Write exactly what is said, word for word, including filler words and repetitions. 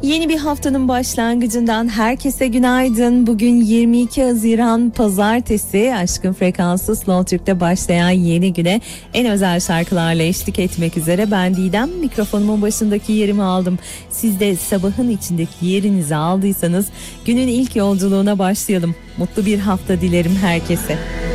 Yeni bir haftanın başlangıcından herkese günaydın. Bugün yirmi iki Haziran Pazartesi. Aşkın Frekansı Slow Türk'te başlayan yeni güne en özel şarkılarla eşlik etmek üzere ben Didem, mikrofonumun başındaki yerimi aldım. Siz de sabahın içindeki yerinizi aldıysanız günün ilk yolculuğuna başlayalım. Mutlu bir hafta dilerim herkese.